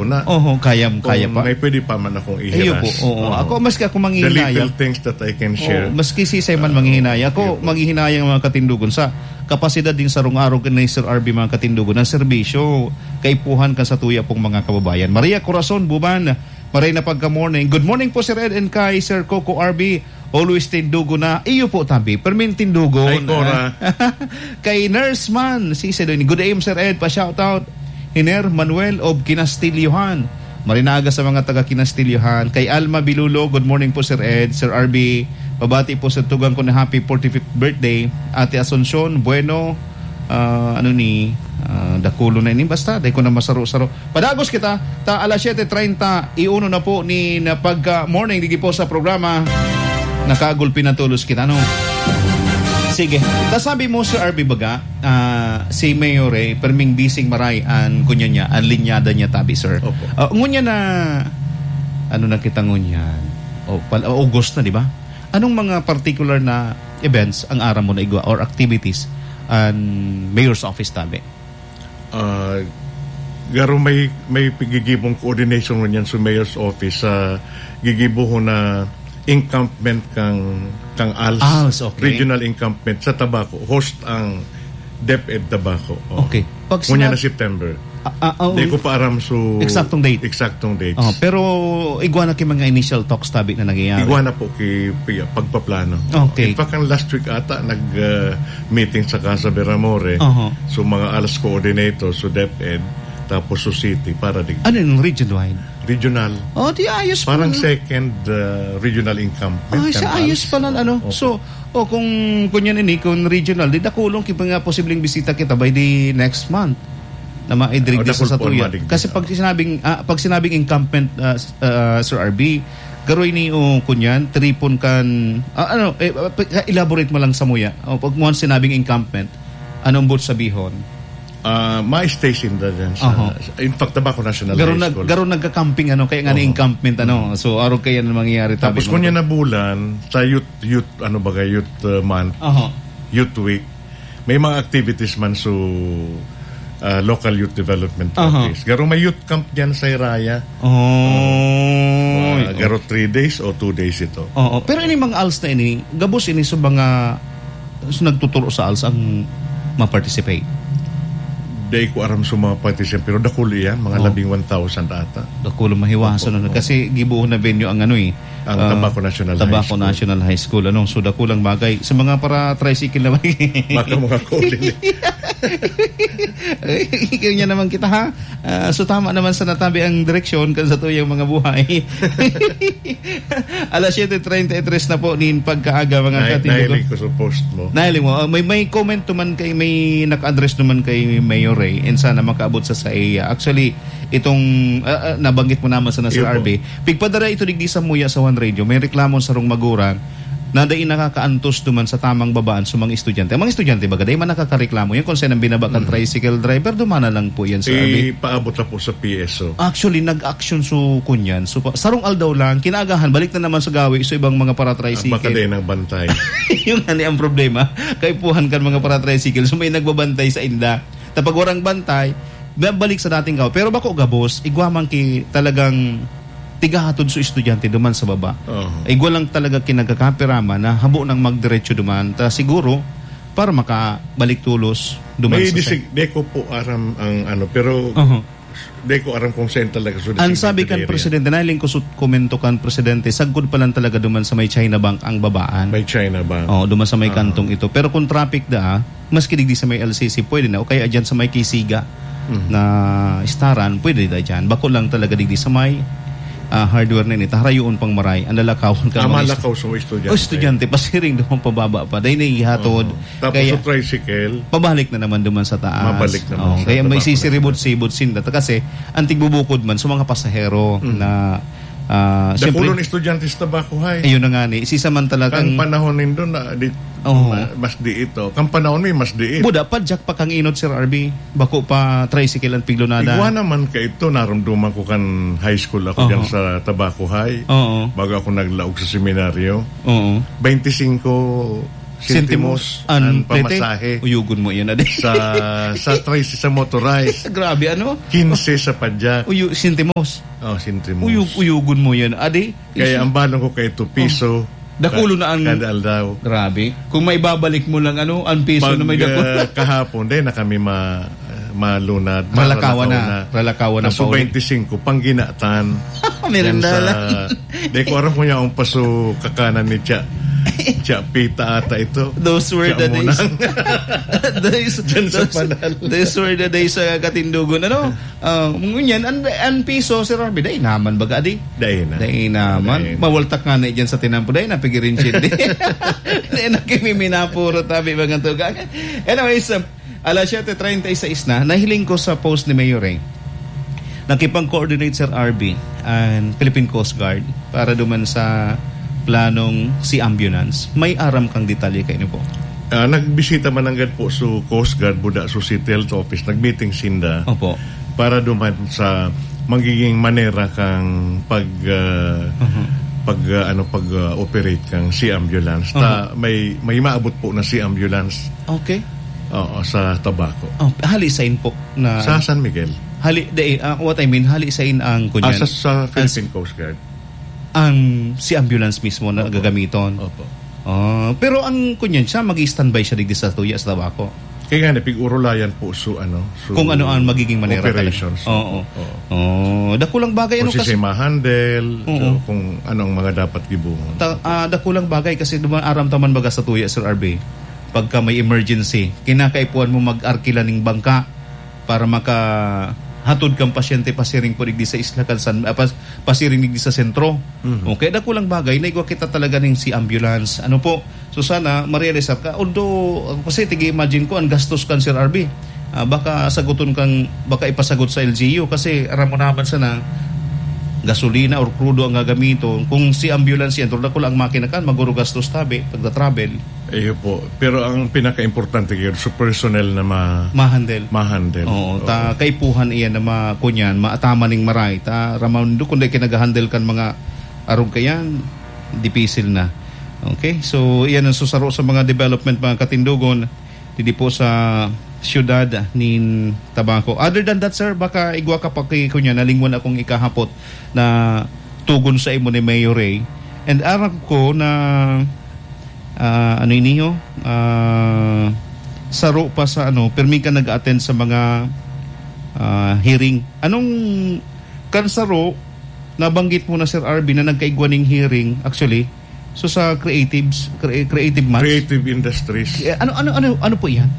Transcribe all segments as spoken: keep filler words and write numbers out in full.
ko na. Oo, kaya, kaya pa. May pwede pa man akong ihiras. Ayun po, oo. Oo. Ako, maski ako The manghihinaya. little things that I can share. Oo, maski sisay man manghihinaya. Ako, manghihinaya ng mga katindugon sa kapasidad din sa rong-araw ni Sir R B mga katindugon ng serbisyo. Kaipuhan ka sa tuya pong mga kababayan. Maria Corazon, Buban, maray na pagka-morning. Good morning po, Sir Ed and kay Sir Coco R B. Always tindugo na. Iyo po, tabi. Permin tindugo. Ay, Cora. Kay Nurse Man, si Sir Good day, Sir Ed. Pa-shoutout. Hiner Manuel of Kinastilyohan. Marinaga sa mga taga Kinastilyohan. Kay Alma Bilulo, good morning po, Sir Ed. Sir R B, pabati po sa tugang ko na happy forty-fifth birthday. Ate Asuncion, bueno, uh, ano ni, uh, dakulo na ini. Basta, dahil ko na masaro-saro. Padagos kita, ta alas siyete treinta, iuno na po ni na pagka-morning, digi po sa programa. Nakagulpi na tulos kita, no? Sige. Tas sabi mo, Sir R B Baga, uh, si Mayore, perming bising maray an kunya niya, an linyada niya tabi, sir. Opo. Uh, ngunya na, ano na kita ngunyan? O, pal- August na, di ba? Anong mga particular na events ang araw mo na igwa or activities an Mayor's Office tabi? Uh, garo may may gigibong coordination niyan sa Mayor's Office sa uh, gigibo ho na encampment kang kang A L S, A L S, okay. Regional Encampment sa Tabaco. Host ang DepEd Tabaco. Oh. Okay. Pag Kunya sinab- na September. Uh, uh, uh, Di ko pa aram so Eksaktong date. Eksaktong dates. Oh, pero igwa na kay mga initial talks tabi na nangyayari. Igwa na po kay kay pagpaplano. Okay. In fact, ang last week ata nag-meeting uh, sa Casa Beramore. Uh-huh. So mga A L S coordinators, so DepEd, tapos so city para di Ano yung region-wide? regional. Oh, di ayos Parang pa. second uh, regional encampment. Ah, sa ayos pa lang ano. Okay. So, oh, kung kunyan ini, kung regional, di dakulong kipa nga posibleng bisita kita by the next month na maidrig Oh, di sa Satuya. madigdig. Kasi pag sinabing ah, pag sinabing encampment uh, uh, Sir R B, garoy ni o kunyan, tripon kan ah, ano, eh, elaborate mo lang sa muya. Oh, pag mo sinabing encampment, anong bot sabihon? Uh, my station na dyan sa, Uh-huh. in fact, Tabaco National Garon High nag School. garon nagka-camping ano, kaya nga Uh-huh. na encampment ano. So araw kaya na mangyayari tabi. Tapos kunya na bulan, sa youth, youth ano ba youth uh, month, Aha. youth week, may mga activities man so uh, local youth development Uh-huh. office. Garo may youth camp dyan sa Iraya. Oh. Uh, garo three days o two days ito. Oo, pero ini mga A L S na ini, gabos ini sa mga so, nagtuturo sa A L S ang ma-participate. Day ko aram sa mga participant, pero dakuli yan, mga Oh. labing one thousand ata. Dakulo mahiwasan ano, kasi gibuo na venue ang ano eh. Ang ah, Tabaco National High Tabaco School. National High School. Ano, so dakulang bagay. Sa mga para tricycle naman. Baka mga calling. Ikaw niya naman kita ha. Ah, so tama naman sa natabi ang direksyon kan sa tuyang mga buhay. Alas siyete treinta-tres na po nin pagkaaga mga Nay- katindo. Nahilig ko sa post mo. Nahiling mo, uh, may may comment naman kay may naka-address naman kay Mayor Ray and sana makaabot sa sa I A. Actually, itong uh, uh, nabanggit mo naman sa Sir Iyo R B. Pigpadara ito digdi sa muya sa One Radio. May reklamon sa rong magurang na dain nakakaantos duman sa tamang babaan sa mga estudyante. Ang mga estudyante baga dahi man nakakareklamo. Yung kung saan ang binabakan mm. tricycle driver, dumana lang po yan sa R B. Ipaabot na po sa P S O. Actually, nag-action so kunyan. So, pa- sarong aldaw lang, kinagahan, balik na naman sa gawi so ibang mga para-tricycle. Baka din ang bantay. Yung ano ang problema, kaipuhan kan mga para-tricycle, so may nagbabantay sa inda. Tapag warang bantay, balik sa dating gaw. Pero bako gabos, igwamang ki talagang tigahatod sa estudyante duman sa baba. Uh-huh. Igwa lang talaga kinagkakapirama na habo nang magdiretso duman. Ta siguro, para makabalik tulos duman May sa disig, de ko po aram ang ano, pero uh-huh. de ko aram kung saan talaga. So Ang sabi kan Presidente, nailing ko sut komento kan Presidente, sagod pa lang talaga duman sa may China Bank ang babaan. May China Bank. Oh, duman sa may Uh-huh. kantong ito. Pero kung traffic da, mas kidigdi sa may L C C, pwede na. O kaya dyan sa may Kisiga Mm-hmm. na istaran, pwede da dyan. Bako lang talaga digdi sa may uh, hardware na nito. Harayoon pang maray. Ang lalakawon ka. Ah, mga malakaw sa mga estudyante. O estudyante, pasiring doon pababa pa. Dahil naihatod. Uh-huh. Tapos Kaya, sa tricycle, pabalik na naman duman sa taas. Mabalik naman Oh, sa kaya may Tabaco sisiribot-sibot sinda. Kasi, antig bubukod man sa mga pasahero Mm. na uh, dakulon estudyante sa Tabaco High. ayun na nga ni. Si samantalagang Kang panahon nindo na di, Oo. ma- mas di ito. Kang panahon may mas di ito. Buda, padjak pa kang inot, Sir R B. Bako pa tricycle ang piglonada. Igwa naman ka ito, naramduman ko kan high school ako Oo. dyan sa Tabaco High. Oo. Bago ako naglaog sa seminaryo. Oo. twenty-five Sentimos ang ang pamasahe. Uyugon mo yun, adi. sa sa tricycle sa motorized. Grabe, ano? quince sa padyak. Uyu, sentimos. Oh, sentimos. Uyug, uyugon mo yan, adi. Kaya ang balong ko kay two piso. Dakulo na ang... Kada aldaw. Grabe. Kung may babalik mo lang, ano, ang piso Pag na may dakulo. uh, kahapon din na kami ma malunad. Ralakawan na. Ralakawan na pa ulit. twenty-five, pang ginatan. Merenda lang. Di ko aram kung yung paso kakanan ni Cha. Cha Pita ata ito. Those were the days. days Diyan sa those, panal. those were the days sa Katindugon. Ano? Uh, ngunyan, ang, ang piso, Sir Arby, day naman baga, di? Day na. Day naman. Mawaltak nga na dyan sa tinampo. Day, napigirin siya. Day, nakimiminapuro tabi bagang tugang. Anyways, um, alas seven thirty-six na, nahiling ko sa post ni Mayor Ray. Nakipag-coordinate Sir R B and Philippine Coast Guard para duman sa planong si ambulance. May aram kang detalye kayo po. Uh, nagbisita man agad po sa Coast Guard Buda sa City Health Office. Nagmeeting sinda. Opo. Para duman sa magiging manera kang pag uh, uh-huh. pag uh, ano pag uh, operate kang si ambulance. Uh-huh. Ta may may maabot po na si ambulance. Okay. Oo, sa Tabaco. Oh, halisain po na sa San Miguel. Hali de uh, what I mean halisain ang kunyan. Ah, sa, sa Philippine Coast Guard. Ang si ambulance mismo na Opo. Gagamiton. Opo. Oh, pero ang kunyan siya magi-standby siya digdi sa tuya sa Tabaco. Kaya nga napig-urulayan po so ano so kung ano ang magiging manera operations. Oo. Oo. Oh, dakulang bagay ano kasi ma-handle so, kung ano ang mga dapat gibuhon. Ta, uh, dakulang bagay kasi duman aram taman baga sa tuya Sir R B. Pagka may emergency, kinakaipuan mo mag-arkila ning bangka para maka hatod kang pasyente pasiring po digdi sa isla Kalsan, uh, pas, pasiring digdi sa sentro. Mm-hmm. Okay, dakulang bagay na igwa kita talaga ning si ambulance. Ano po? So sana ma-realize ka. Although kasi tigi-imagine ko ang gastos kan Sir R B. Uh, baka saguton kang baka ipasagot sa L G U kasi aram mo naman sana gasolina or crudo ang gagamiton. Kung si ambulance yan, tulad ko lang makina kan, maguro gastos tabi, pagda-travel. Eh po. Pero ang pinaka-importante kayo, sa personnel na ma... Mahandle. Mahandle. Oo. Ta, kaipuhan iyan na makunyan, maatama ning maray. Ta, ramaw nito, kung di kinagahandle kan mga arong kayan, dipisil na. Okay? So, iyan ang susaro sa mga development, mga Katindugon, hindi po sa siyudad ni Tabaco. Other than that, sir, baka igwa ka pa kay kunya nalingwan akong ikahapot na tugon sa imo ni Mayor Ray. And aram ko na uh, ano iniyo uh, saro pa sa ano, permi ka nag-attend sa mga uh, hearing. Anong kan saro nabanggit mo na Sir R B na nagkaigwaning hearing actually so sa creatives cre- creative months? Creative industries. Eh, ano ano ano ano po 'yan?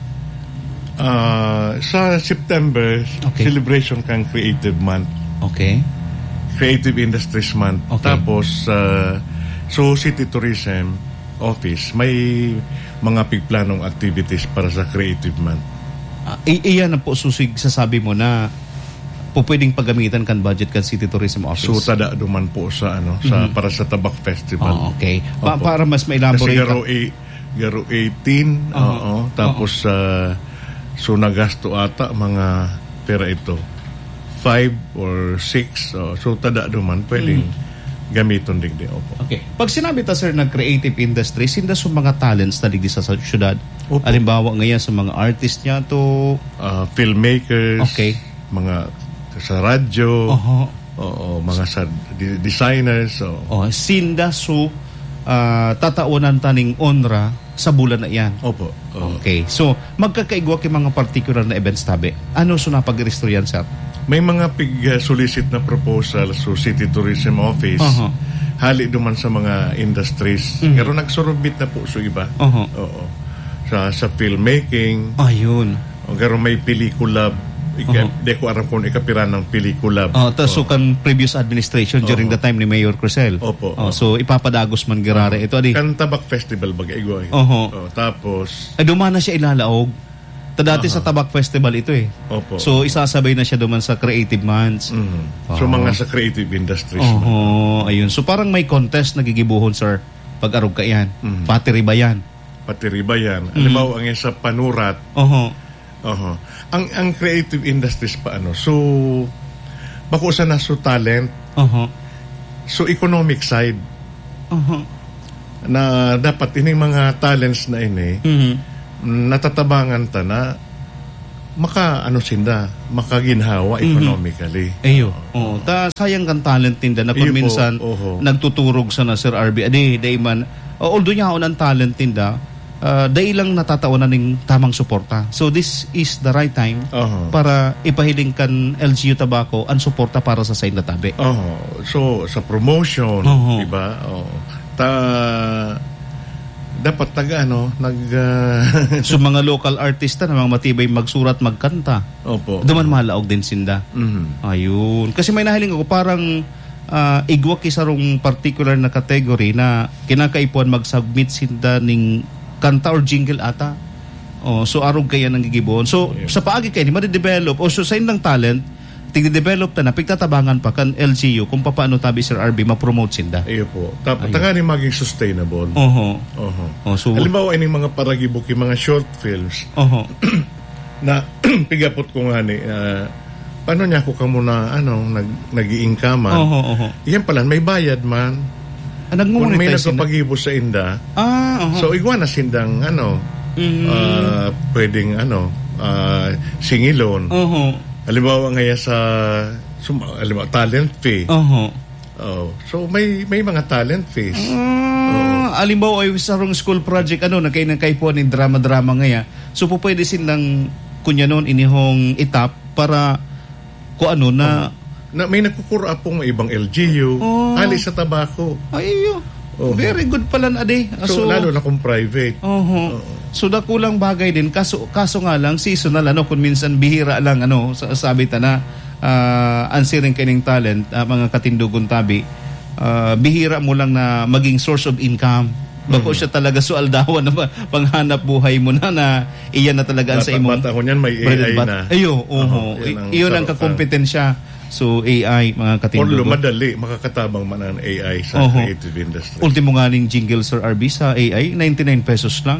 Uh, sa September, okay. Celebration kang Creative Month. Okay. Creative Industries Month. Okay. Tapos, uh, so City Tourism Office, may mga pigplanong activities para sa Creative Month. Uh, i- iyan na po susig sasabi mo na po pwedeng paggamitan kan budget kan City Tourism Office. So, tada duman po sa, ano, sa mm-hmm. para sa Tabak Festival. Oh, okay. Pa- para mas ma-elaborate. Kasi garo, a, garo eighteen, uh-huh. Oo, tapos, uh-huh. uh, so nagasto ata mga pera ito five or six uh, so tada duman pwedeng mm. gamiton digdi. Opo. Okay. Pag sinabi ta sir ng creative industry, sinda sa mga talents na digdi sa syudad. Opo. Halimbawa ngayon sa mga artist niya to uh, filmmakers, okay. mga sa radyo, uh-huh. oo, mga sa di- designers, so oh, sinda so uh, tataunan taning onra sa bulan na yan. Opo. Uh, okay. So, magkakaigwa kay mga particular na events tabi. Ano so napag-register yan, sir? May mga pig-solicit na proposal sa City Tourism Office. Uh-huh. Hali duman sa mga industries. Mm-hmm. Pero nagsurubit na po so iba. Uh-huh. Oo. Sa, sa filmmaking. Ayun. Pero may pelikula. Ika, uh-huh. Di ko aram kung ikapiran ng pelikula. Oh, tas so kan previous administration uh-huh. during the time ni Mayor Crisel. Opo. Oh, so ipapadagos man girare ito adi. Kan Tabak Festival bagay igoy. Uh-huh. Oh, tapos ay dumana siya ilalaog. Ta dati uh-huh. sa Tabak Festival ito eh. Opo. So isasabay na siya duman sa Creative Months. Mm-hmm. So uh-huh. mga sa creative industries. Oo, uh-huh. Ayun. So parang may contest na gigibuhon sir pag arog ka yan. Mm-hmm. Pati riba yan. Pati riba yan. Mm-hmm. Alam mo ang isa panurat. Oo. Uh-huh. Uh-huh. Ang ang creative industries pa ano. So bako sa naso talent. Uh-huh. So economic side. Uh-huh. na dapat ini mga talents na ini Mhm. natatabangan ta na maka ano sinda makaginhawa economically. Ayo. Oh, ta sayang kan talent tinda na kung Iyo po, minsan oho. nagtuturog sa na Sir R B. Adi, day man. Uh, although niya ang talent tinda, uh, day lang natatawanan ng tamang suporta. So this is the right time Oho. para ipahiling kan L G U Tobacco ang suporta para sa sain natabi. Oh, so sa promotion, Oho. di ba? Oh. Ta dapat taga ano nag uh, So mga local artista namang matibay magsurat, magkanta. Opo. Duman malaog din sinda. Mhm. Ayun. Kasi may nahiling ako parang uh, igwa kisarong particular na category na kinakaipuan mag-submit sinda ning kanta or jingle ata. Oh, so arog kaya nang gigibon. So Yeah. sa paagi kay ni ma-develop o so sa indang talent tigde-develop ta na pigtatabangan pa kan L G U kung paano tabi Sir R B ma-promote sinda. Iyo po. Tapos Ayun. taga ni maging sustainable. Oho. Oho. Oh, so Halimbawa ining mga paragibuki, mga short films oho. na pigapot ko nga ni ah, paano niya ako ka muna ano nag nag-iingkaman. Oho, oho. Yan pala may bayad man. Ah, Kung may nagmo-monetize sinda. nagpapagibo sa inda, Ah, oho. so igwa na sindang ano Mhm. ah, pwedeng ano ah, singilon. Oho. Halimbawa ngayon sa sum, halimbawa, talent fee. Oho. Oh, so may may mga talent fees. Ah, alimbawa ay sarong school project ano na kay nang kaipuan ng drama-drama ngaya. So po pwede silang kunya noon inihong itap para ko ano na Na may nagkukura pong ibang L G U, Oh. ali sa tabako. ay iyo. Oho. Very good pala na ade. So, lalo na kung private. Oho. So da kulang bagay din kaso kaso nga lang seasonal ano kung minsan bihira lang ano sa- sabi ta na uh, ansiring kining talent uh, mga katindugon tabi uh, bihira mo lang na maging source of income. Bako siya talaga sualdawan na ba, panghanap buhay mo na na iyan na talaga ang sa imong Bata ko niyan may A bread I and butter. na. Ayo, oho. Oho, yan ang Iyon ang sarap, kakompetensya. So A I mga Or katindugon. lumadali, makakatabang man ang A I sa Oho. creative industry. Ultimo nga ning jingle Sir R B sa A I, ninety-nine pesos lang.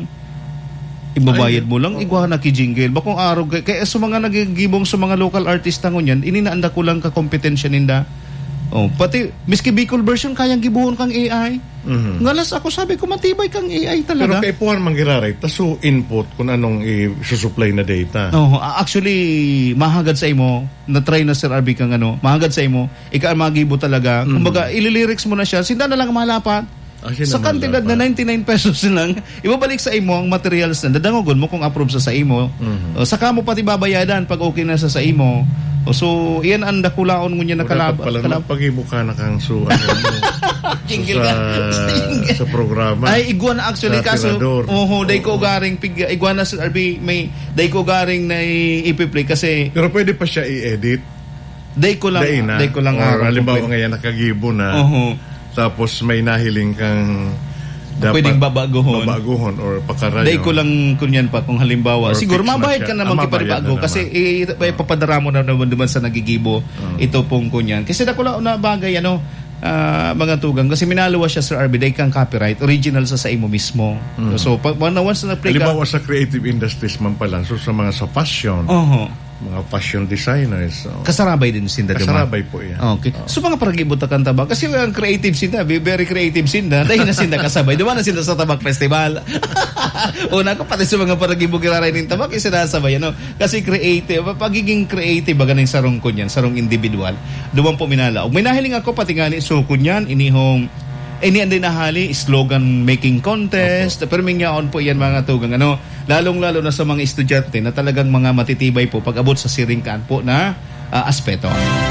Ibabayad mo lang, igwa na ki-jingle. Bakong araw, kay- kaya sa mga nagigibong sa mga local artista ngunyan, ininaanda ko lang ka-kompetensya ninda. Oh, pati, miski Bicol version, kayang gibuhon kang A I. Mhm. Ngalas ako, sabi ko, matibay kang A I Pero talaga. kay puhan manggiraray, taso input kung anong i-supply na data. Oh, actually, mahagad sa imo, na-try na Sir R B kang ano, mahagad sa imo, ika magibo talaga. Mhm. Kumbaga, ililiryks mo na siya, sinda na lang malapat. Ah, siya Sa naman kantidad na dapat. ninety-nine pesos lang, ibabalik sa imo ang materials na dadangogon mo kung approve sa sa imo. Mhm. O, saka mo pati babayadan pag okay na sa sa imo. O, so, iyan ang dakulaon ngunya na kalab. Dapat pala kalab- magpagibo ka na kang su, ano mo, Jingle sa, ka. sa programa. Ay, iguana actually Sa kaso. tirador. Oho, day ko Oo. garing pig iguana sa R B may day ko garing na ipi-play kasi Pero pwede pa siya i-edit. day ko lang Day na. day ko lang Or araw. halimbawa Pwede- ngayon nakagibo na. Oho. Tapos may nahiling kang Pwedeng babaguhon. babaguhon or pakarayo. Day ko lang kunyan pa kung halimbawa. Or Siguro fix na mabayad siya. ka naman Ah, mabayad kiparibago na kasi naman. eh, ipapadara mo na naman naman sa nagigibo Oh. ito pong kunyan. Kasi nakula na bagay ano ah, mga tugang kasi minalawa siya Sir R B day kang copyright original sa sa imo mismo. Mm. So pag na once na play ka. Halimbawa sa creative industries man pala. So sa mga sa fashion, Oho. mga fashion designers. So, Kasarabay din sinda duman. kasarabay po yan. Okay. So mga paragibot na kanta ba? Kasi ang creative sinda, very creative sinda. Dahil na sinda kasabay. Duman na sinda sa Tabak Festival. Una ko pati sa mga paragibot kiraray ng tabak, yung sinasabay. Ano? Kasi creative, pagiging creative, baga ng sarong kunyan, sarong individual. Duman po minalaog. May nahiling ako pati nga ni so kunyan, inihong ini anday nahali slogan making contest. Pero mingyaon po yan mga tugang ano, lalong-lalo na sa mga estudyante na talagang mga matitibay po pag abot sa siringkaan po na ah, aspeto.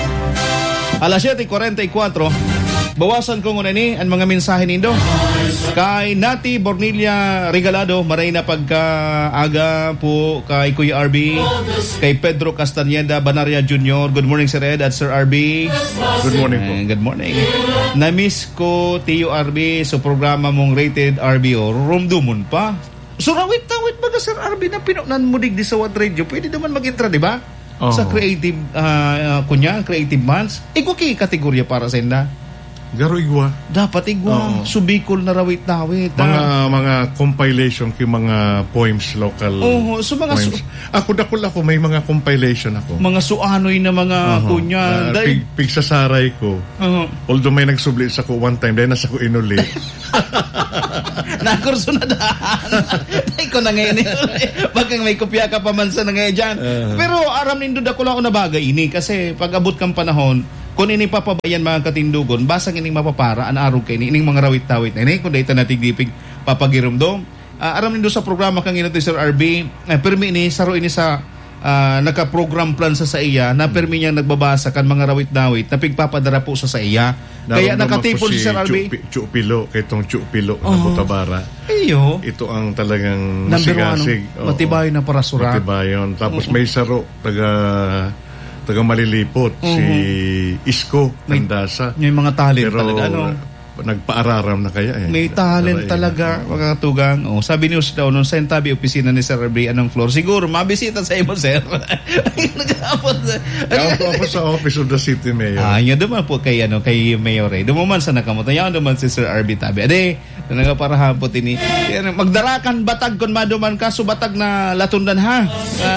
Alas siyete forty-four, bawasan ko muna ni ang mga mensahe nindo. Kay Nati Bornilla Regalado, maray na pagkaaga po kay Kuya R B, kay Pedro Castañeda Banaria Junior Good morning Sir Ed at Sir R B. Good morning po. Eh, good morning. Na-miss ko Tio R B sa programa mong Rated R B o rumdumon pa. So rawit tawit baga Sir R B na pinunan mo digdi sa What Radio. Pwede naman mag-intra, di ba? Oo. Sa creative uh, uh, kunya, creative months. Iko ki kategorya para sa inda. Garo igwa. Dapat igwa. Oo. Subikol na rawit-dawit. Mga ah. mga compilation kay mga poems local. Oo, so mga poems. su- ako dakol ako may mga compilation ako. mga suanoy na mga Oo. kunyan. Ah, Dahil- pig, pig sa saray ko. Oo. Although may nagsubli sa ko one time, dahil nasa ko inuli. Nakurso na daan. Ay ko na ngayon. Bakang may kopya ka pa man sa na ngayon dyan. Uh. Pero aram nindo dako lang ako na bagay ini. Kasi pag abot kang panahon, kung ini papabayan mga katindugon, basang ining mapapara, an araw kay ining mga rawit-tawit na ini, kung dahil natigdipig papagirumdom. Uh, aram nindo sa programa kang ino Sir R B, uh, permi ini, saro ini sa uh, naka-program plan sa sa iya, na permi niya nagbabasa kan mga rawit-dawit, na pigpapadara po sa sa iya. Kaya nakatipon si Sir R B. Chupilo, kay tong Chupilo na Oh. Butabara. Iyo. Ito ang talagang Number one, masigasig. ano, matibay na parasura. Matibayon. Tapos Oo. may saro, taga taga Malilipot, si Isko Nandasa. Yung mga talent Pero talaga, ano? nagpaararam na kaya eh. May talent Pero, eh, talaga, mga katugang. Oh, sabi niyo daw, nung sa tabi opisina ni Sir R B, anong floor? Siguro, mabisita sa imo, Sir. Ay, nag-aapot. Ako ako sa Office of the City Mayor. Ah, yun duman po kay, ano, kay Mayor Ray. Dumaman sa nakamutan. Yan duman si Sir R B Tabi. Ade, nga para hapot ini. Yan, magdarakan batag kung maduman ka, so batag na latundan ha.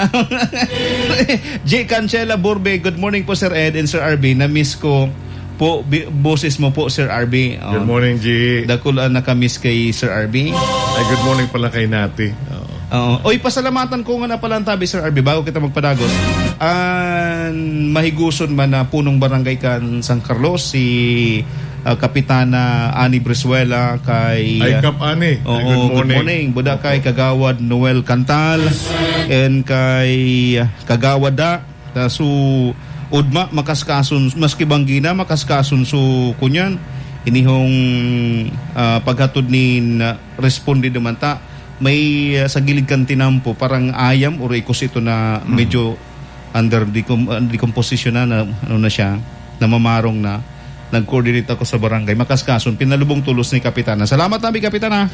J. Cancela Burbe, good morning po Sir Ed and Sir R B. Na-miss ko po, bi- boses mo po Sir R B. Oh, Good morning, G. Dakulaan nakamiss kay Sir R B. Ay, good morning pala kay Nati. Oo. Oo. Oy, pasalamatan ko nga na pala ang tabi, Sir R B, bago kita magpadagos. An mahiguson man na punong barangay kan San Carlos, si uh, Kapitana Ani Brizuela, kay... Ay, uh, Kap Ani. Oo, Ay, good morning. good morning. Buda kay Kagawad Noel Cantal, and kay uh, Kagawada, uh, su Udma, makaskasun, maski banggina, makaskasun su kunyan, inihong uh, paghatod ni uh, responde naman ta, may uh, sa gilid kan tinampo, parang ayam, o ikos ito na medyo under decom- uh, decomposition na, na, ano na siya, namamarong na, nag-coordinate ako sa barangay, makaskasun, pinalubong tulos ni Kapitana. Salamat namin, Kapitana.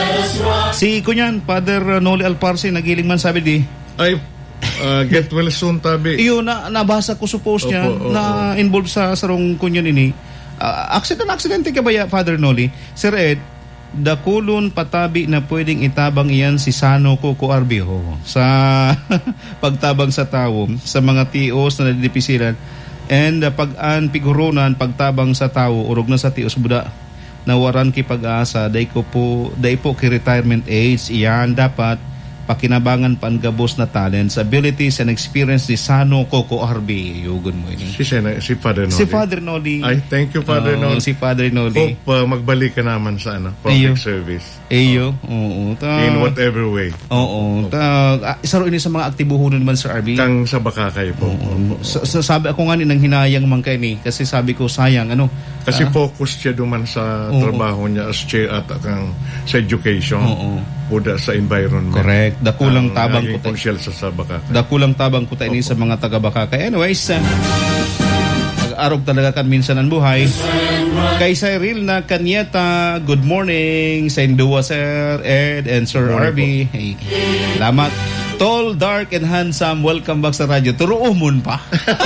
Si kunyan, Father Noli Alparsi, nagiling man sabi di, Ay, uh, get well soon, tabi. iyo na nabasa ko suppose niya Opo, opo. na involved sa sarong kunyan ini. Uh, accident accidente ka ba ya, Father Noli? Sir Ed, dakulon patabi na pwedeng itabang iyan si Sano Coco Arbiho sa pagtabang sa tao sa mga tios na nadidipisilan, and uh, pag-an pigurunan pagtabang sa tao urog na sa tios buda nawaran ki pag-asa day ko po day po ki retirement age iyan dapat pakinabangan pa ang gabos na talents, abilities, and experience ni Sano Coco Arbi. Yugon mo ini. Si, Sena, si Father Noli. Si Father Noli. Ay, thank you, Father Oo, Noli. si Father Noli. Hope uh, magbalik ka naman sa ano, public Iyo. service. Eyo. Oo. Ta, In whatever way. Oo. Ta, ah, isa rin sa mga aktibuhon naman, Sir Arbi. Kang sa Bakakay po. Oo. Sa, sa, sabi ako nga ni nang hinayang man kay ni kasi sabi ko sayang ano. Kasi ah, focus siya duman sa Oo. trabaho niya as chair at kang sa education. Oo. Puda sa environment. Correct. Dakulang Ang tabang naging ko tayo. consul sa sa Bakakay. Dakulang tabang ko tayo ni sa mga taga Bakakay. Anyways, uh, nag-arog talaga kan minsan ang buhay. Kay Cyril na Kanyeta, good morning sa Indua, Sir Ed and Sir Good morning Arby. Hey, salamat. Tall, dark, and handsome, welcome back sa radyo. Turuumon pa.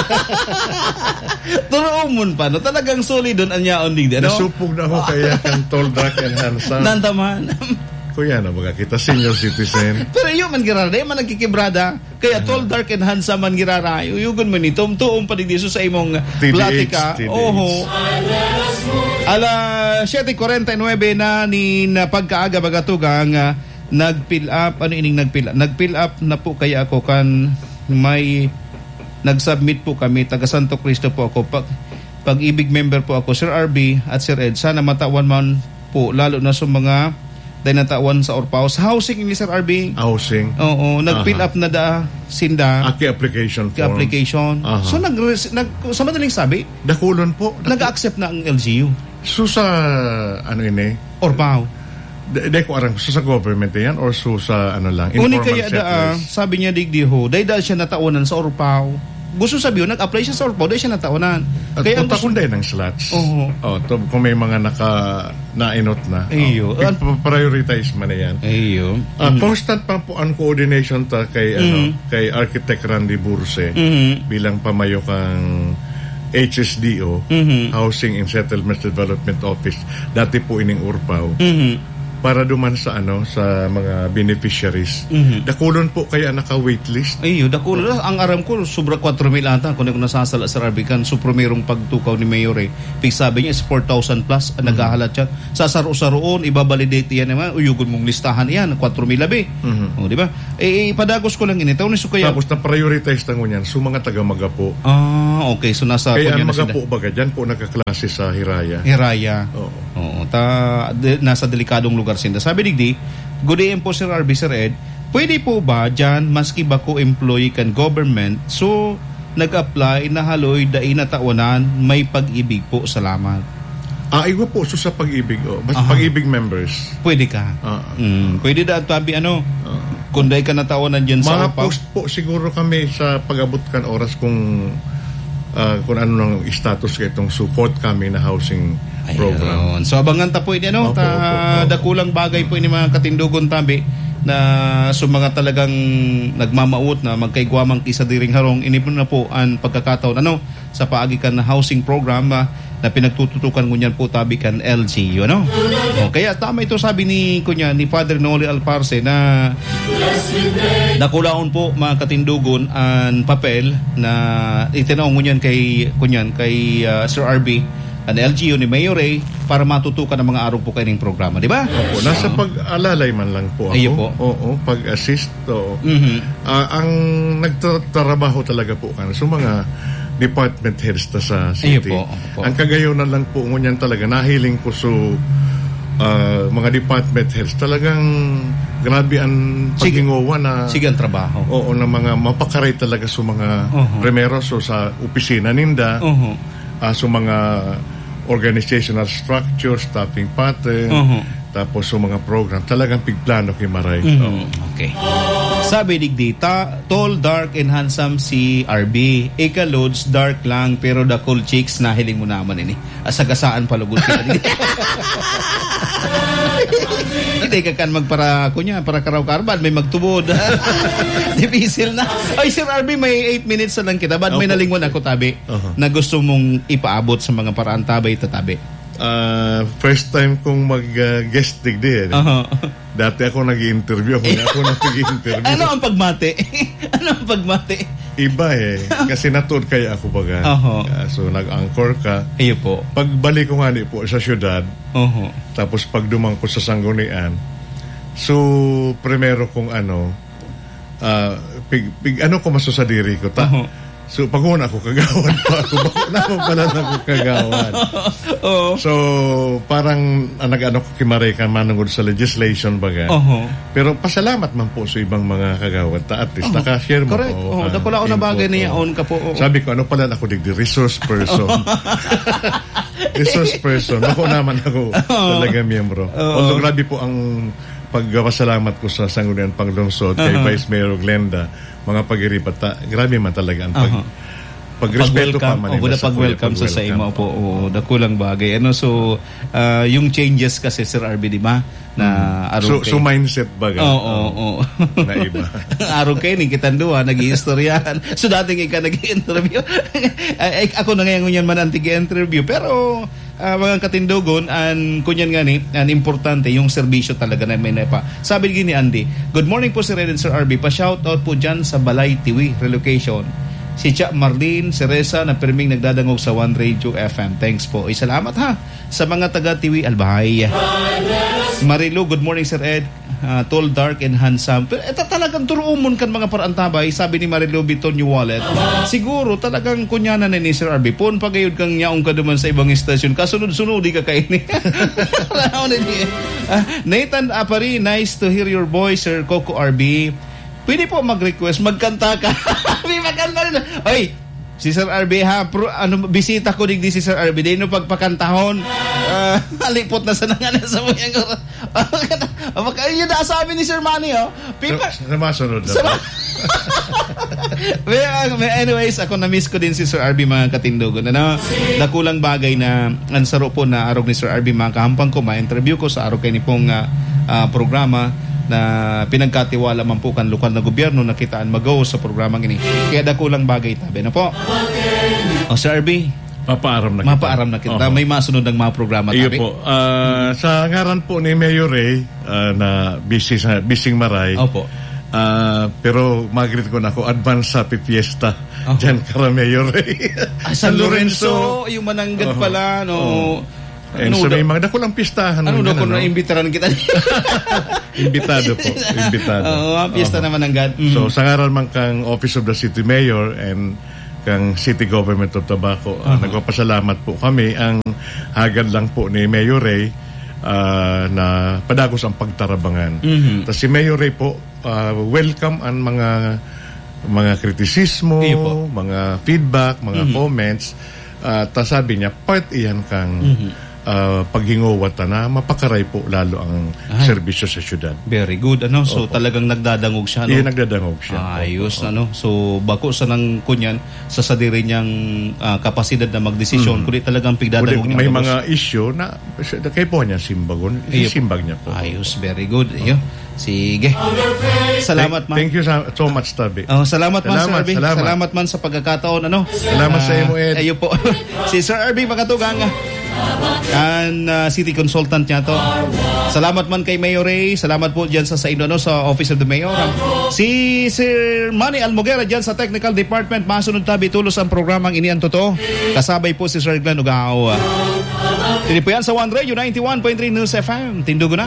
Turuumon pa. No? Talagang solid doon ang yaon digdi. Ano? Nasupog na ako kaya kang tall, dark, and handsome. Nandaman. Kuya na baga kita senior citizen. Pero yun man girara, yun man nagkikibrada. Kaya tall, dark, and handsome man girara. Uyugon man ito, tuong padidiso sa imong T D H, platika. T D H. Oho. Ala, seven forty-nine na ni na pagkaaga bagatugang uh, nag-fill up, ano ining nag-fill up? Nag-fill up na po kaya ako kan may nag-submit po kami, taga Santo Cristo po ako. Pag, pag-ibig member po ako, Sir R B at Sir Ed. Sana matawan man po, lalo na sa mga dahil natawan sa Orpaos. Housing ni Sir R B. Housing. Oo, nag-fill Aha. up na da sinda. Aki application Ki form. application. Aha. So nag, nag sa madaling sabi, Dakulon po. Daku- nag-accept na ang L G U. So sa ano ini? Orpao. Di di ko arang so sa government yan or so sa ano lang Uni informal kaya da, settlers. sabi niya digdiho, dahil dahil siya nataunan sa Orpao. Gusto sabihin, nag-apply siya sa Orpao, dahil siya nataunan. At Kaya ang punta gusto, ko din ng slots. Oo. Oh, to, kung may mga naka nainot na. Iyo. Oh, prioritize man na yan. Ayo. Ah, constant pa po ang coordination ta kay ano Mhm. kay Architect Randy Burse Mhm. bilang pamayo kang H S D O, Mhm. Housing and Settlements Development Office, dati po ining Urpaw, Mhm. para duman sa ano sa mga beneficiaries. Mhm. Dakulon po kaya naka-waitlist. Ay, dako na ang aram ko sobra four mil ata kung ako nasasala sa Arbican so primerong pagtukaw ni Mayor eh. Pig sabi niya is four thousand plus ang naghahalat siya. Sa saro-saroon ibabalidate yan naman uyugon mong listahan yan four mil labi. Mhm. Oh, di ba? Eh padagos ko lang ini taw ni so kaya. Tapos na-prioritize tango niyan so mga taga-Magapo. Ah, okay. So nasa Kaya kunya ang na sila. Magapo baga dyan po nagkaklase sa Hiraya. Hiraya. Oo. Oo, ta de, nasa delikadong lugar sinda. Sabi digdi, good day po Sir Arby, Sir Ed. Pwede po ba dyan, maski ba ko employee kan government, so nag-apply na haloy da inatawanan, may pag-ibig po, salamat. Ah, iwa po so sa pag-ibig. Oh. Basta Aha. pag-ibig members. Pwede ka. Ah. Mm, pwede da tabi ano, Ah. kunday ka natawanan dyan sa Mga upaw. post po siguro kami sa pag-abot kan oras kung ah, kung ano nang status kay itong support kami na housing program. Ayun. So abangan ta po ini ano, Opo, ta opo, opo. dakulang bagay po ini mga katindugon tabi na so mga talagang nagmamaut na magkaigwamang kisa diring harong ini po na po ang pagkakataon ano sa paagikan na housing program ah, na pinagtututukan ngunyan po tabi kan L G U ano. O, kaya tama ito sabi ni kunya ni Father Noli Alparce na dakulaon po mga katindugon ang papel na itinaong ngunyan kay kunyan kay ah, Sir Arby ang L G U ni Mayor Ray para matutukan ang mga araw po kayong programa, di ba? Opo, nasa pag-alalay man lang po ako. Ayun po. Oo, pag-assist. Oo. Mhm. Ah, ang nagtatrabaho talaga po kan so mga department heads ta sa city. Ayun po, opo. Ang kagayonan lang po ngunyan talaga nahiling ko so ah, mga department heads talagang grabe ang Sige. pagingawa na Sige ang trabaho. oo na mga mapakaray talaga sa mga Uh-huh. primero so sa opisina ninda Uh-huh. ah, sa mga organizational structure, staffing pattern, Uh-huh. tapos sa mga program, talagang pigplano kay Maray. Mhm. Oo. Okay. Sabi digdi, ta, tall, dark, and handsome si R B. Ika loads, dark lang, pero the cool chicks, nahiling mo naman ini. Asagasaan palugod sila. Hindi ka kan magpara, kunya, para karaw-karban, may magtubod. Dipisil na. Ay, Sir R B, may eight minutes na lang kita. Ba't may Opo. nalingon ako, tabi, Uh-huh. na gusto mong ipaabot sa mga paraan tabay, tatabi? Ah, first time kong mag-guest digdi. Eh. Aha. Dati ako nag-interview. Ako na ako nag-interview. Ano ang pagmate? ano ang pagmate? Iba eh. Kasi natuod kaya ako baga. Aha. Ah, so nag-anchor ka. Ayo po. Pagbalik ko nga ni po sa syudad, Oho. tapos pagdumang ko sa Sanggunian, so primero kong ano, ah, pig, pig, ano ko maso sa diri ko, ta? Oho. So pag una ako, kagawan pa ako. Bakit na ako pala na ako kagawan? Oo. So parang ah, nag-ano ko kimaray ka manungod sa legislation baga. Oho. Pero pasalamat man po sa ibang mga kagawan. Ta at least nakashare mo Correct. po. Oh, ah, dako na input, bagay niya oh. on ka po. Oo. Sabi ko, ano pala ako digdi? Resource person. Resource person. Ako naman ako talaga miyembro. Although grabe po ang pagpasalamat ko sa Sangguniang Panglungsod kay Uh-huh. Vice Mayor Glenda, mga pag-iripat. Ta, grabe man talaga ang pag, Uh-huh. pagrespeto pa Pag-welcome, man o nila oh, pag-welcome sa sa imo po. Oo, dakulang bagay. Ano so ah, yung changes kasi Sir R B, di ba? Na araw So, kay. so mindset baga. Oo, oo, oo. Na iba. Araw kay ni kitandua nag-iistoryahan. So dating ika nag-interview. Ay, ako na ngayon yan man anti-interview pero ah, mga katindugon an kunyan gani an importante yung serbisyo talaga na may napa. Sabi gini Andy, good morning po Sir Red and Sir R B. Pa-shout out po dyan sa Balay Tiwi relocation. Si Cha Marlene Ceresa na pirming nagdadangog sa One Radio F M. Thanks po. Ay, salamat ha sa mga taga Tiwi Albay. Marilu, good morning Sir Ed. Uh, tall, dark, and handsome. Pero ito talagang turuumon kan mga parantabay. Sabi ni Marilu Biton New Wallet. Siguro talagang kunyana na ni Sir R B. Pon pagayod kang nyaong ka duman sa ibang istasyon. Kasunod-sunod di ka kaini. uh, Nathan Apari, nice to hear your voice Sir Coco R B. Pwede po mag-request, magkanta ka. May magkanta rin. Oy, si Sir R B ha, pro, ano, bisita ko digdi si Sir R B. Dino pagpakantahon, uh, halipot na sa nanganan sa muyang oras. Yun na sabi ni Sir Manny, oh. Pipa, Sa masunod na. Sama- well, anyways, ako na-miss ko din si Sir R B mga katindugon. Ano? Dakulang bagay na ang saro po na arog ni Sir R B mga kahampang ko, ma-interview ko sa arog kay ni pong uh, uh, programa. na pinagkatiwala man po kan lokal na gobyerno na kitaan mag-go sa programang ini. Kaya dako lang bagay tabi na po. O Sir R B, Mapaaram na kita. Mapaaram na kita. Uh-huh. May masunod ng mga programa tabi. Iyo po. Uh, sa ngaran po ni Mayor Ray uh, na busy sa Bising Maray. Opo. Uh, pero magrit ko na ako advance sa Fiesta. Uh-huh. Diyan kara Mayor Ray. Ah, San Lorenzo, yung mananggad uh-huh. pala no. Uh-huh. And ano so may mga dakulang pistahan. Ano daw kung na-imbitaran kita? Imbitado po. Imbitado. Oo, uh, pista uh-huh. naman ang God. Mm. So, sa ngaral man kang Office of the City Mayor and kang City Government of Tabaco, uh-huh. uh, nagpapasalamat po kami. Ang hagad lang po ni Mayor Ray uh, na padagos ang pagtarabangan. Mm-hmm. Tapos si Mayor Ray po, uh, welcome ang mga mga kritisismo, mga feedback, mga mm-hmm. comments. Uh, Tapos sabi niya, part iyan kang mm-hmm. Uh, paghingowat na mapakaray po lalo ang Ay. serbisyo sa syudad. Very good. Ano? So Opo. Talagang nagdadangog siya. No? Iya, nagdadangog siya. Ah, ayos. Opo. Ano? So bako sa nang kunyan sa sadiri niyang uh, kapasidad na magdesisyon, mm. kundi talagang pigdadangog niya. May mga issue na kay po niya simbagon. Isimbag niya po. Ayos. Very good. Iyo. Sige. Salamat man. Thank you so much, Tabi. Oh, salamat, man, salamat, Sir R B. Salamat. salamat man sa pagkakataon. Ano? Salamat uh, sa iyo, Ed. Ayo po. Si Sir R B Makatugang. And uh, City Consultant niya to. Salamat man kay Mayor Ray. Salamat po dyan sa sa Indono sa Office of the Mayor. Si Sir Manny Almoguera dyan sa Technical Department. Masunod tabi tulos ang programang Inian Totoo. Kasabay po si Sir Glenn Ugao. Hindi po yan sa One Radio ninety-one point three News F M. Tindugo na.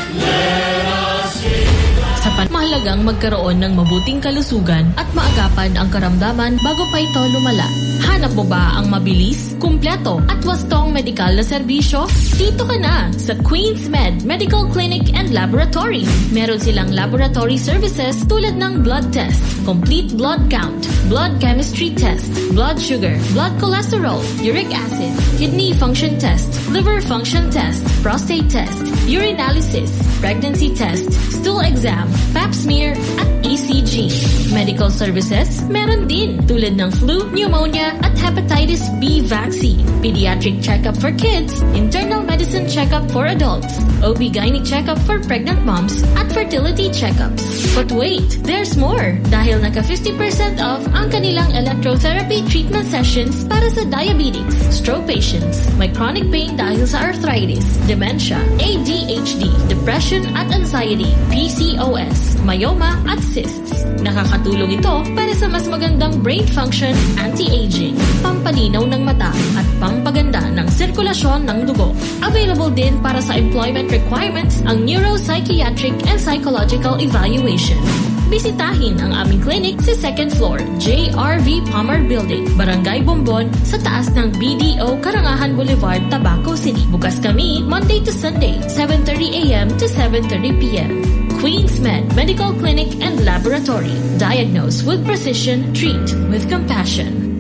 Mahalagang magkaroon ng mabuting kalusugan at maagapan ang karamdaman bago pa ito lumala. Hanap mo ba ang mabilis, kumpleto at wastong medikal na serbisyo? Dito ka na sa Queen's Med Medical Clinic and Laboratory. Meron silang laboratory services tulad ng blood test, complete blood count, blood chemistry test, blood sugar, blood cholesterol, uric acid, kidney function test, liver function test, prostate test, urinalysis, pregnancy test, stool exam, pap smear at E C G. Medical services, meron din tulad ng flu, pneumonia at hepatitis B vaccine, pediatric checkup for kids, internal medicine checkup for adults, O B-Gynae checkup for pregnant moms at fertility checkups. But wait, there's more dahil naka fifty percent off ang kanilang electrotherapy treatment sessions para sa diabetes, stroke patients, may chronic pain dahil sa arthritis, dementia, A D H D, depression at anxiety, P C O S, myoma at cysts. Nakakatulong ito para sa mas magandang brain function, anti-aging, pampalinaw ng mata at pampaganda ng sirkulasyon ng dugo. Available din para sa employment requirements ang neuropsychiatric and psychological evaluation. Bisitahin ang aming clinic sa second floor, J R V Palmer Building, Barangay Bombon, sa taas ng B D O Karangahan Boulevard, Tabaco City. Bukas kami Monday to Sunday, seven thirty a.m. to seven thirty p.m. Queen's Med Medical Clinic and Laboratory. Diagnose with precision, treat with compassion.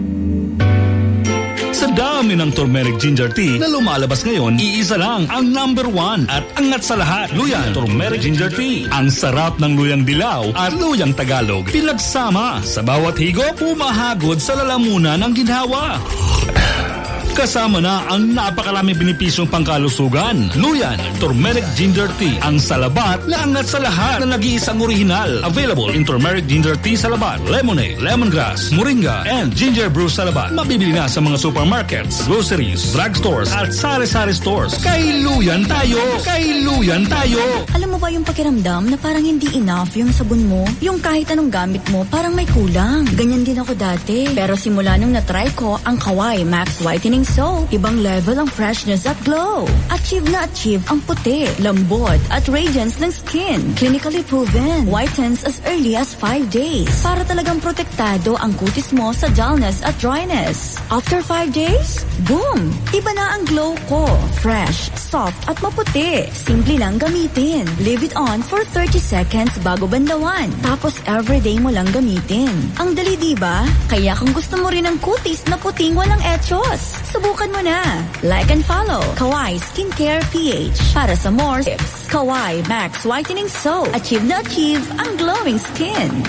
Sa dami ng turmeric ginger tea na lumalabas ngayon, iisa lang ang number one at angat sa lahat. Luyan Turmeric Ginger Tea. Ang sarap ng luyang dilaw at luyang Tagalog pinagsama. Sa bawat higop, pumahagod sa lalamunan ng ginhawa. Kasama na ang napakaraming benepisyong pangkalusugan. Luyan Turmeric Ginger Tea. Ang salabat na angat sa lahat na nag-iisang orihinal. Available in Turmeric Ginger Tea Salabat, Lemonade, Lemongrass, Moringa, and Ginger Brew Salabat. Mabibili na sa mga supermarkets, groceries, drugstores, at sari-sari stores. Kay Luyan tayo! Kay Luyan tayo! Alam mo ba yung pakiramdam na parang hindi enough yung sabon mo? Yung kahit anong gamit mo, parang may kulang. Ganyan din ako dati. Pero simula nung na-try ko ang Kawai Max Whitening Soap, ibang level ang freshness at glow. Achieve na achieve ang puti, lambot at radiance ng skin. Clinically proven. Whitens as early as five days. Para talagang protektado ang kutis mo sa dullness at dryness. After five days, boom! Iba na ang glow ko. Fresh, soft at maputi. Simple lang gamitin. Leave it on for thirty seconds bago bandawan. Tapos everyday mo lang gamitin. Ang dali diba? Kaya kung gusto mo rin ng kutis na puting walang etchos, subukan mo na. Like and follow Kawai Skincare P H para sa more tips. Kawai Max Whitening Soap. Achieve na achieve ang glowing skin.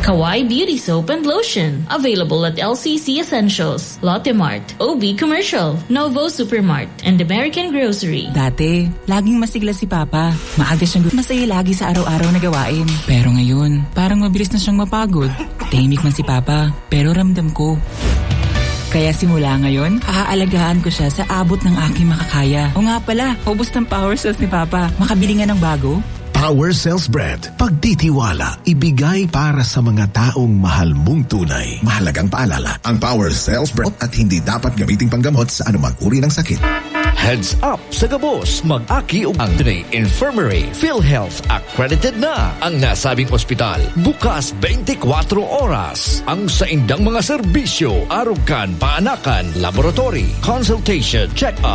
Kawai Beauty Soap and Lotion. Available at L C C Essentials, Lotte Mart, O B Commercial, Novo Supermart, and American Grocery. Dati, laging masigla si Papa. Maaga siyang masaya lagi sa araw-araw na gawain. Pero ngayon, parang mabilis na siyang mapagod. Tahimik man si Papa, pero ramdam ko. Kaya simula ngayon, aalagaan ko siya sa abot ng aking makakaya. O nga pala, ubos ng power cells ni Papa. Makabili nga ng bago. Power Cells Bread. Pagtitiwala, ibigay para sa mga taong mahal mong tunay. Mahalagang paalala, ang Power Cells Bread at hindi dapat gamiting panggamot sa anumang uri ng sakit. Heads up sa gabos, mag-aki og ang Today Infirmary. PhilHealth accredited na ang nasabing ospital. Bukas twenty-four oras. Ang sa indang mga serbisyo, arugan, paanakan, laboratory, consultation, check-up,